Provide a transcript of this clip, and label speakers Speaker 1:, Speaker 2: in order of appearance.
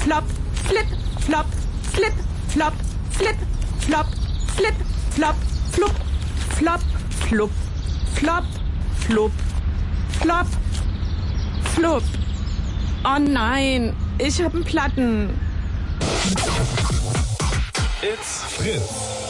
Speaker 1: flop, flip, flop, slip, flop, slip, flop, slip, flop, flup, flop, flup, flop, flup, flop, flup. Oh nein, ich hab einen Platten.
Speaker 2: It's Fritz.